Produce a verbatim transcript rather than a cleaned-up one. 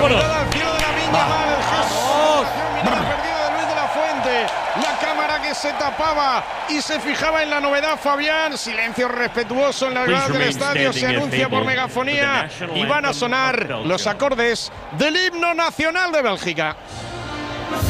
vámonos. Mirada al cielo de la Viña Mal, el gesto, mirada perdida de Luis de la Fuente, la cámara que se tapaba y se fijaba en la novedad, Fabián. Silencio respetuoso en las gradas del estadio, se anuncia por megafonía y van a sonar los acordes del himno nacional de Bélgica.